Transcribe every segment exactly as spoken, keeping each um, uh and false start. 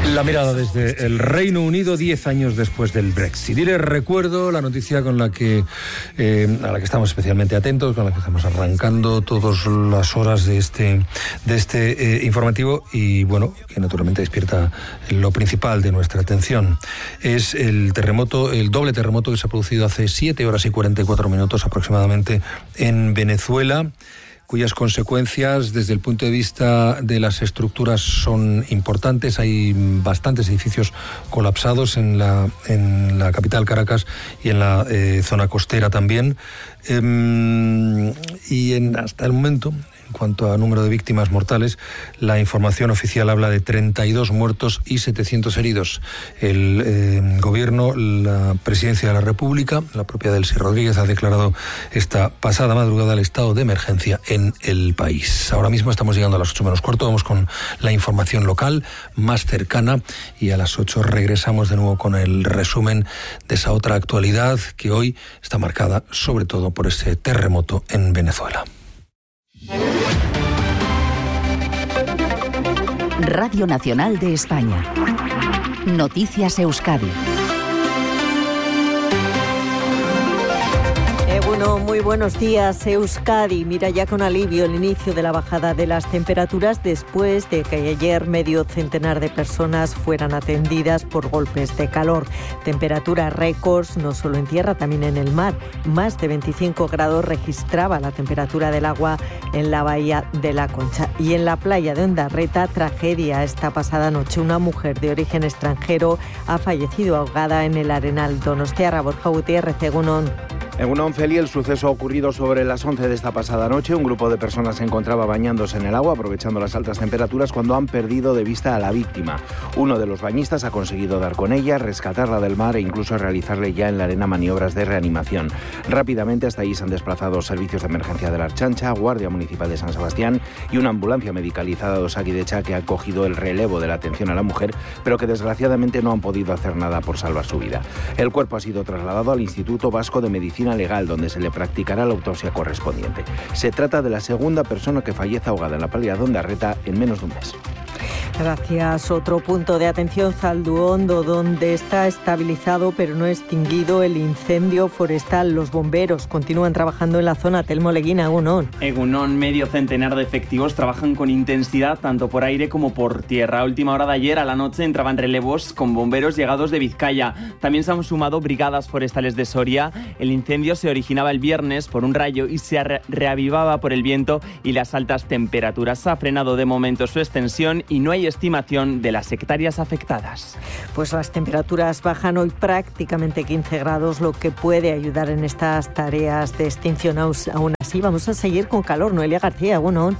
La mirada desde el Reino Unido diez años después del Brexit. Y les recuerdo la noticia con la que eh, a la que estamos especialmente atentos, con la que estamos arrancando todas las horas de este de este eh, informativo y bueno, que naturalmente despierta lo principal de nuestra atención. Es el terremoto, el doble terremoto que se ha producido hace siete horas y cuarenta y cuatro minutos aproximadamente en Venezuela, cuyas consecuencias desde el punto de vista de las estructuras son importantes. Hay bastantes edificios colapsados en la, en la capital Caracas y en la eh, zona costera también. Eh, y en, hasta el momento, en cuanto a número de víctimas mortales, la información oficial habla de treinta y dos muertos y setecientos heridos. El eh, gobierno, la presidencia de la República, la propia Delcy Rodríguez, ha declarado esta pasada madrugada el estado de emergencia en el país. Ahora mismo estamos llegando a las ocho menos cuarto, vamos con la información local más cercana y a las ocho regresamos de nuevo con el resumen de esa otra actualidad que hoy está marcada sobre todo por ese terremoto en Venezuela. Radio Nacional de España. Noticias Euskadi. Bueno, muy buenos días. Euskadi mira ya con alivio el inicio de la bajada de las temperaturas después de que ayer medio centenar de personas fueran atendidas por golpes de calor. Temperaturas récords no solo en tierra, también en el mar. Más de veinticinco grados registraba la temperatura del agua en la bahía de La Concha. Y en la playa de Ondarreta, tragedia esta pasada noche. Una mujer de origen extranjero ha fallecido ahogada en el Arenal Donostiarra. Borja Gutiérrez, Egunon. Egunon, Feli, el suceso ha ocurrido sobre las once de esta pasada noche. Un grupo de personas se encontraba bañándose en el agua, aprovechando las altas temperaturas, cuando han perdido de vista a la víctima. Uno de los bañistas ha conseguido dar con ella, rescatarla del mar e incluso realizarle ya en la arena maniobras de reanimación. Rápidamente hasta ahí se han desplazado servicios de emergencia de la Archancha, Guardia Municipal de San Sebastián y una ambulancia medicalizada de Osakidecha que ha cogido el relevo de la atención a la mujer, pero que desgraciadamente no han podido hacer nada por salvar su vida. El cuerpo ha sido trasladado al Instituto Vasco de Medicina Legal, donde se le practicará la autopsia correspondiente. Se trata de la segunda persona que fallece ahogada en la playa de Ondarreta en menos de un mes. Gracias. Otro punto de atención, Zalduondo, donde está estabilizado pero no extinguido el incendio forestal. Los bomberos continúan trabajando en la zona. Telmo Leguina, Egunon. Egunon, medio centenar de efectivos trabajan con intensidad tanto por aire como por tierra. A última hora de ayer a la noche entraban relevos con bomberos llegados de Vizcaya. También se han sumado brigadas forestales de Soria. El incendio se originaba el viernes por un rayo y se re- reavivaba por el viento y las altas temperaturas. Ha frenado de momento su extensión y no hay estimación de las hectáreas afectadas. Pues las temperaturas bajan hoy prácticamente quince grados, lo que puede ayudar en estas tareas de extinción. Aún así, vamos a seguir con calor. Noelia García, bueno.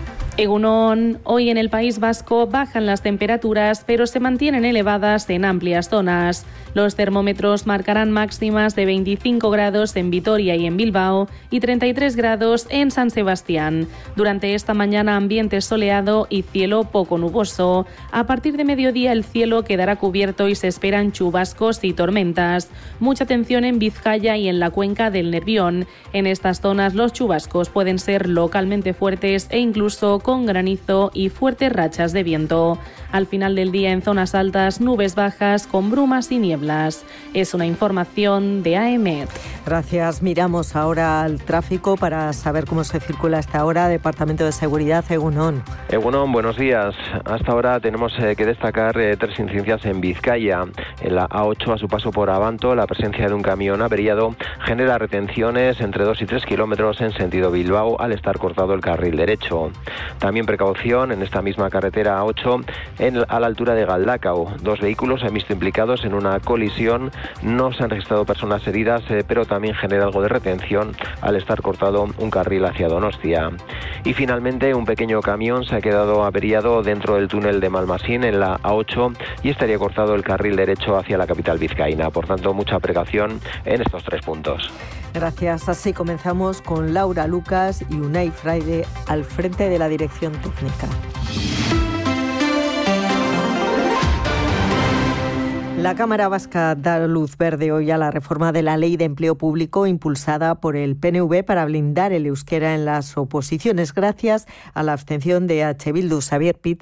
Egunon, hoy en el País Vasco bajan las temperaturas, pero se mantienen elevadas en amplias zonas. Los termómetros marcarán máximas de veinticinco grados en Vitoria y en Bilbao y treinta y tres grados en San Sebastián. Durante esta mañana ambiente soleado y cielo poco nuboso. A partir de mediodía el cielo quedará cubierto y se esperan chubascos y tormentas. Mucha atención en Vizcaya y en la cuenca del Nervión. En estas zonas los chubascos pueden ser localmente fuertes e incluso con granizo y fuertes rachas de viento. Al final del día en zonas altas, nubes bajas con brumas y nieblas. Es una información de A E M E T. Gracias. Miramos ahora al tráfico para saber cómo se circula hasta ahora. Departamento de Seguridad, Egunon. Egunon, buenos días. Hasta ahora tenemos eh, que destacar eh, tres incidencias en Vizcaya. En la A ocho, a su paso por Abanto, la presencia de un camión averiado genera retenciones entre dos y tres kilómetros en sentido Bilbao al estar cortado el carril derecho. También precaución en esta misma carretera A ocho en, a la altura de Galdacao. Dos vehículos se han visto implicados en una colisión. No se han registrado personas heridas, eh, pero también genera algo de retención al estar cortado un carril hacia Donostia. Y finalmente un pequeño camión se ha quedado averiado dentro del túnel de Malmasín en la A ocho y estaría cortado el carril derecho hacia la capital vizcaína. Por tanto, mucha precaución en estos tres puntos. Gracias. Así comenzamos con Laura Lucas y Unai Fraide al frente de la dirección técnica. La Cámara Vasca da luz verde hoy a la reforma de la Ley de Empleo Público impulsada por el P N V para blindar el euskera en las oposiciones, gracias a la abstención de H. Bildu. Xavier Pita.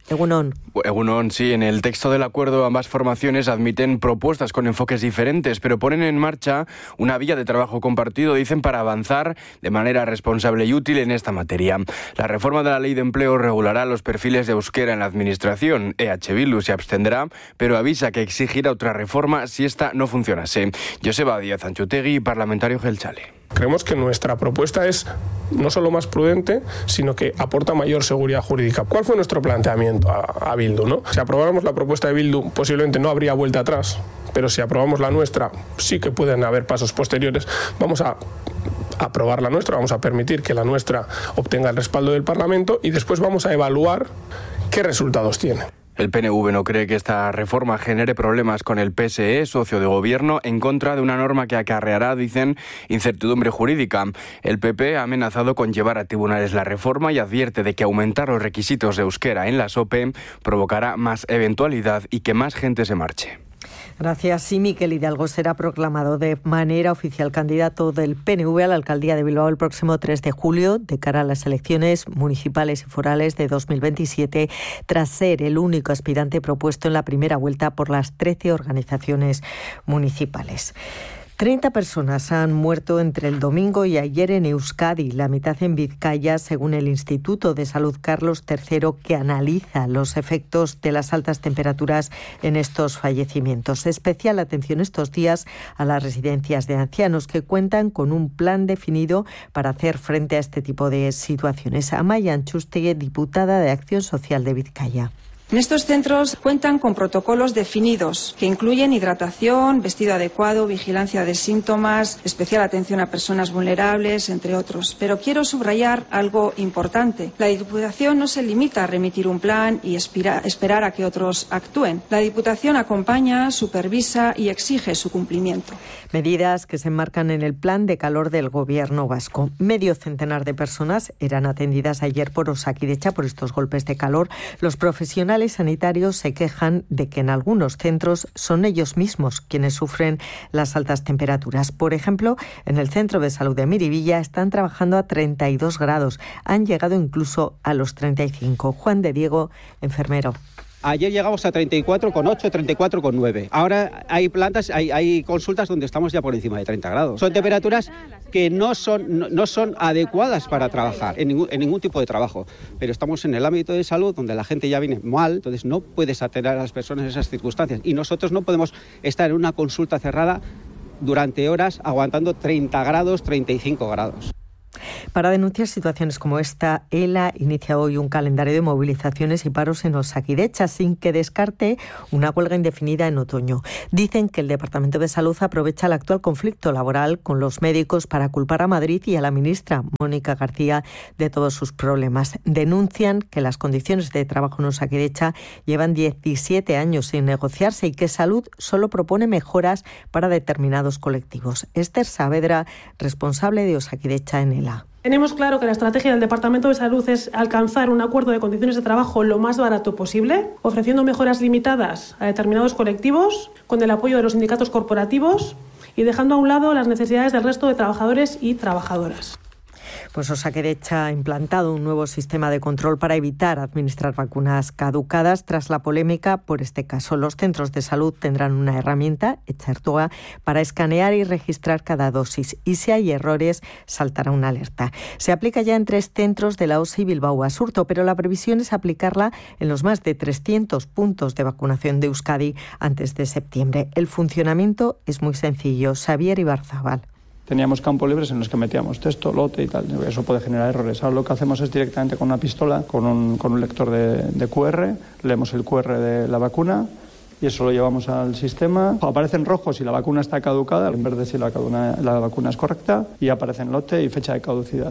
Egunon. Egunon, sí. En el texto del acuerdo ambas formaciones admiten propuestas con enfoques diferentes, pero ponen en marcha una vía de trabajo compartido, dicen, para avanzar de manera responsable y útil en esta materia. La reforma de la Ley de Empleo regulará los perfiles de euskera en la administración. E H Bildu se abstendrá, pero avisa que exigirá otra reforma si esta no funcionase. Joseba Díaz Anchutegui, parlamentario geltzale. Creemos que nuestra propuesta es no solo más prudente, sino que aporta mayor seguridad jurídica. ¿Cuál fue nuestro planteamiento a, a Bildu, ¿no? Si aprobáramos la propuesta de Bildu, posiblemente no habría vuelta atrás, pero si aprobamos la nuestra, sí que pueden haber pasos posteriores. Vamos a aprobar la nuestra, vamos a permitir que la nuestra obtenga el respaldo del Parlamento y después vamos a evaluar qué resultados tiene. El P N V no cree que esta reforma genere problemas con el P S E, socio de gobierno, en contra de una norma que acarreará, dicen, incertidumbre jurídica. El P P ha amenazado con llevar a tribunales la reforma y advierte de que aumentar los requisitos de euskera en las O P E provocará más eventualidad y que más gente se marche. Gracias. Sí, Miquel Hidalgo será proclamado de manera oficial candidato del P N V a la alcaldía de Bilbao el próximo tres de julio, de cara a las elecciones municipales y forales de dos mil veintisiete, tras ser el único aspirante propuesto en la primera vuelta por las trece organizaciones municipales. treinta personas han muerto entre el domingo y ayer en Euskadi, la mitad en Vizcaya, según el Instituto de Salud Carlos tercero, que analiza los efectos de las altas temperaturas en estos fallecimientos. Especial atención estos días a las residencias de ancianos, que cuentan con un plan definido para hacer frente a este tipo de situaciones. Amaia Antxustegui, diputada de Acción Social de Vizcaya. En estos centros cuentan con protocolos definidos que incluyen hidratación, vestido adecuado, vigilancia de síntomas, especial atención a personas vulnerables, entre otros. Pero quiero subrayar algo importante. La Diputación no se limita a remitir un plan y espira, esperar a que otros actúen. La Diputación acompaña, supervisa y exige su cumplimiento. Medidas que se enmarcan en el plan de calor del Gobierno vasco. Medio centenar de personas eran atendidas ayer por Osakidecha por estos golpes de calor. Los profesionales sanitarios se quejan de que en algunos centros son ellos mismos quienes sufren las altas temperaturas. Por ejemplo, en el Centro de Salud de Miribilla están trabajando a treinta y dos grados. Han llegado incluso a los treinta y cinco. Juan de Diego, enfermero. Ayer llegamos a treinta y cuatro coma ocho, treinta y cuatro coma nueve. Ahora hay plantas, hay, hay consultas donde estamos ya por encima de treinta grados. Son temperaturas que no son, no, no son adecuadas para trabajar, en ningún, en ningún tipo de trabajo. Pero estamos en el ámbito de salud donde la gente ya viene mal, entonces no puedes atender a las personas en esas circunstancias. Y nosotros no podemos estar en una consulta cerrada durante horas aguantando treinta grados, treinta y cinco grados. Para denunciar situaciones como esta, ELA inicia hoy un calendario de movilizaciones y paros en Osakidecha, sin que descarte una huelga indefinida en otoño. Dicen que el Departamento de Salud aprovecha el actual conflicto laboral con los médicos para culpar a Madrid y a la ministra Mónica García de todos sus problemas. Denuncian que las condiciones de trabajo en Osakidecha llevan diecisiete años sin negociarse y que Salud solo propone mejoras para determinados colectivos. Esther Saavedra, responsable de Osakidecha en ELA. Tenemos claro que la estrategia del Departamento de Salud es alcanzar un acuerdo de condiciones de trabajo lo más barato posible, ofreciendo mejoras limitadas a determinados colectivos, con el apoyo de los sindicatos corporativos y dejando a un lado las necesidades del resto de trabajadores y trabajadoras. Pues Osakidecha ha implantado un nuevo sistema de control para evitar administrar vacunas caducadas. Tras la polémica por este caso, los centros de salud tendrán una herramienta, Etxertoa, para escanear y registrar cada dosis. Y si hay errores, saltará una alerta. Se aplica ya en tres centros de la O S I Bilbao Basurto, pero la previsión es aplicarla en los más de trescientos puntos de vacunación de Euskadi antes de septiembre. El funcionamiento es muy sencillo. Xavier Ibarzabal. Teníamos campos libres en los que metíamos texto, lote y tal. Eso puede generar errores. Ahora lo que hacemos es directamente con una pistola, con un, con un lector de, de cu erre, leemos el cu erre de la vacuna y eso lo llevamos al sistema. Aparece en rojo si la vacuna está caducada, en verde si la, vacuna, la vacuna es correcta, y aparece en lote y fecha de caducidad.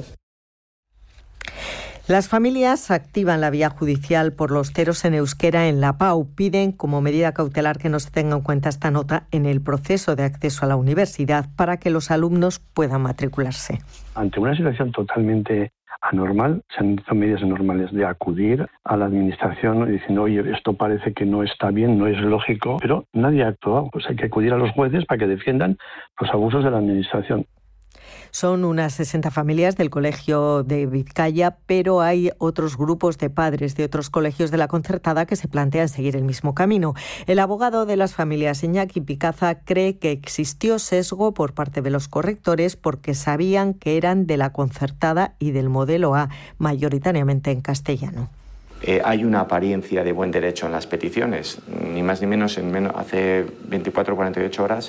Las familias activan la vía judicial por los ceros en euskera en la PAU. Piden como medida cautelar que no se tenga en cuenta esta nota en el proceso de acceso a la universidad para que los alumnos puedan matricularse. Ante una situación totalmente anormal, se han hecho medidas anormales de acudir a la administración diciendo, oye, esto parece que no está bien, no es lógico, pero nadie ha actuado. Pues hay que acudir a los jueces para que defiendan los abusos de la administración. Son unas sesenta familias del Colegio de Vizcaya, pero hay otros grupos de padres de otros colegios de la concertada que se plantean seguir el mismo camino. El abogado de las familias, Iñaki Picaza, cree que existió sesgo por parte de los correctores porque sabían que eran de la concertada y del modelo A, mayoritariamente en castellano. Eh, hay una apariencia de buen derecho en las peticiones, ni más ni menos, en menos hace veinticuatro o cuarenta y ocho horas.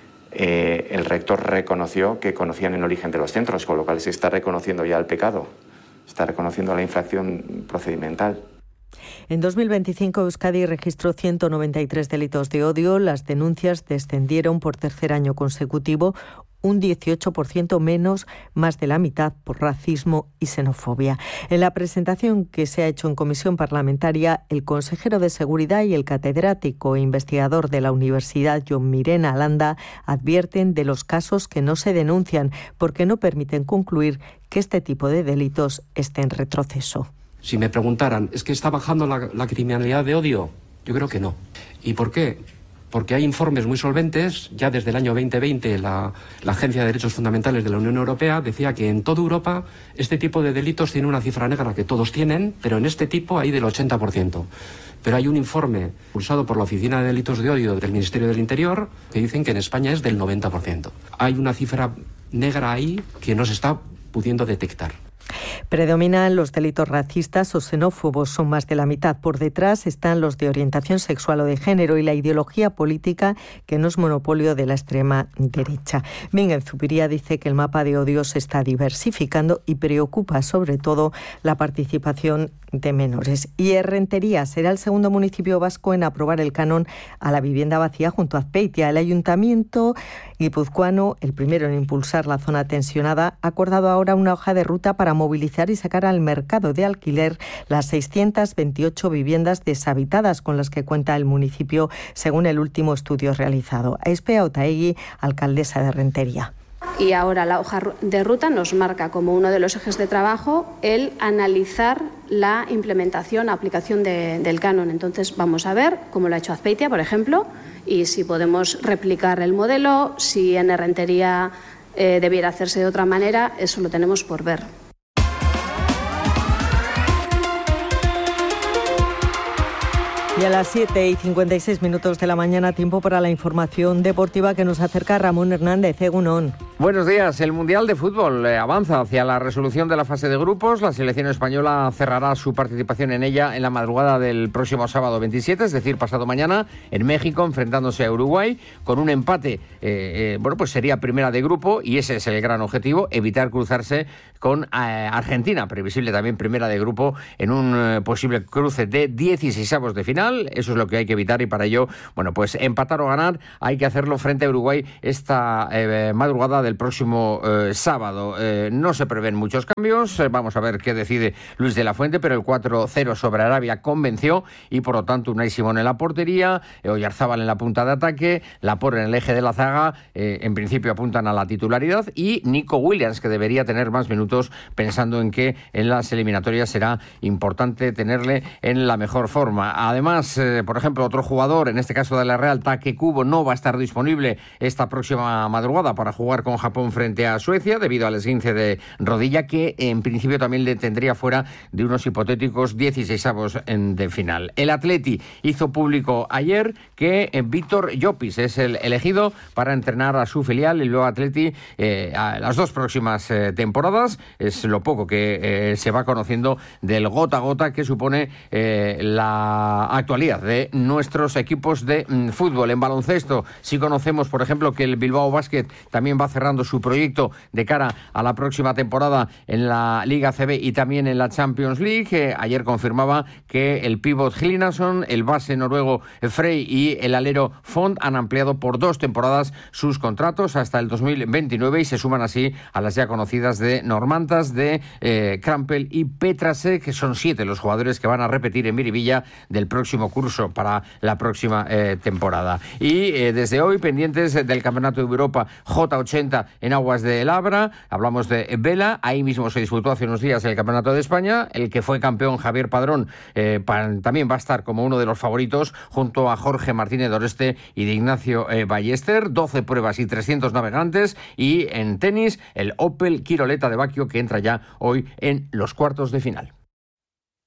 Eh, el rector reconoció que conocían el origen de los centros, con lo cual se está reconociendo ya el pecado, se está reconociendo la infracción procedimental. En dos mil veinticinco, Euskadi registró ciento noventa y tres delitos de odio. Las denuncias descendieron por tercer año consecutivo, un dieciocho por ciento menos, más de la mitad por racismo y xenofobia. En la presentación que se ha hecho en comisión parlamentaria, el consejero de Seguridad y el catedrático e investigador de la Universidad, Jon Mirena Landa, advierten de los casos que no se denuncian porque no permiten concluir que este tipo de delitos esté en retroceso. Si me preguntaran, ¿es que está bajando la, la criminalidad de odio? Yo creo que no. ¿Y por qué? Porque hay informes muy solventes. Ya desde el año veinte veinte la, la Agencia de Derechos Fundamentales de la Unión Europea decía que en toda Europa este tipo de delitos tiene una cifra negra que todos tienen, pero en este tipo hay del ochenta por ciento. Pero hay un informe impulsado por la Oficina de Delitos de Odio del Ministerio del Interior que dicen que en España es del noventa por ciento. Hay una cifra negra ahí que no se está pudiendo detectar. Predominan los delitos racistas o xenófobos, son más de la mitad. Por detrás están los de orientación sexual o de género y la ideología política, que no es monopolio de la extrema derecha. Miguel Zupiría dice que el mapa de odio se está diversificando y preocupa sobre todo la participación de menores. Y Errentería será el segundo municipio vasco en aprobar el canon a la vivienda vacía junto a Azpeitia. El ayuntamiento guipuzcoano, el primero en impulsar la zona tensionada, ha acordado ahora una hoja de ruta para movilizar y sacar al mercado de alquiler las seiscientas veintiocho viviendas deshabitadas con las que cuenta el municipio, según el último estudio realizado. Aizpea Otaegui, alcaldesa de Errentería. Y ahora la hoja de ruta nos marca como uno de los ejes de trabajo el analizar la implementación, aplicación de, del canon. Entonces vamos a ver cómo lo ha hecho Azpeitia, por ejemplo, y si podemos replicar el modelo, si en Errentería eh, debiera hacerse de otra manera, eso lo tenemos por ver. Y a las siete y cincuenta y seis minutos de la mañana, tiempo para la información deportiva que nos acerca Ramón Hernández. Egunon. Buenos días. El Mundial de Fútbol eh, avanza hacia la resolución de la fase de grupos. La selección española cerrará su participación en ella en la madrugada del próximo sábado veintisiete, es decir, pasado mañana, en México, enfrentándose a Uruguay. Con un empate, eh, eh, bueno, pues sería primera de grupo y ese es el gran objetivo, evitar cruzarse con eh, Argentina, previsible también primera de grupo en un eh, posible cruce de dieciseisavos de final. Eso es lo que hay que evitar y para ello, bueno, pues empatar o ganar hay que hacerlo frente a Uruguay esta eh, madrugada del próximo eh, sábado. Eh, no se prevén muchos cambios, eh, vamos a ver qué decide Luis de la Fuente, pero el cuatro cero sobre Arabia convenció y por lo tanto Unai Simón en la portería, eh, Oyarzábal en la punta de ataque, Laporte en el eje de la zaga, eh, en principio apuntan a la titularidad y Nico Williams, que debería tener más minutos pensando en que en las eliminatorias será importante tenerle en la mejor forma. Además, eh, por ejemplo, otro jugador, en este caso de la Real, Take Kubo, no va a estar disponible esta próxima madrugada para jugar con Japón frente a Suecia debido al esguince de rodilla que en principio también le tendría fuera de unos hipotéticos dieciseisavos de final. El Atleti hizo público ayer que eh, Víctor Llopis es el elegido para entrenar a su filial, el Bilbao Athletic, eh, a las dos próximas eh, temporadas. Es lo poco que eh, se va conociendo del gota a gota que supone eh, la actualidad de nuestros equipos de mm, fútbol. En baloncesto, sí conocemos, por ejemplo, que el Bilbao Basket también va cerrando su proyecto de cara a la próxima temporada en la Liga C B y también en la Champions League. Eh, ayer confirmaba que el pívot Gilinason, el base noruego Frey y el alero Font han ampliado por dos temporadas sus contratos hasta el dos mil veintinueve y se suman así a las ya conocidas de Normantas, de eh, Krampel y Petrase, que son siete los jugadores que van a repetir en Miribilla del próximo curso para la próxima eh, temporada. Y eh, desde hoy pendientes del Campeonato de Europa J ochenta cita en aguas de Labra. Hablamos de vela. Ahí mismo se disputó hace unos días el Campeonato de España. El que fue campeón, Javier Padrón, eh, pa, también va a estar como uno de los favoritos junto a Jorge Martínez Doreste y de Ignacio eh, Ballester. doce pruebas y trescientos navegantes. Y en tenis, el Opel Quiroleta de Baquio, que entra ya hoy en los cuartos de final.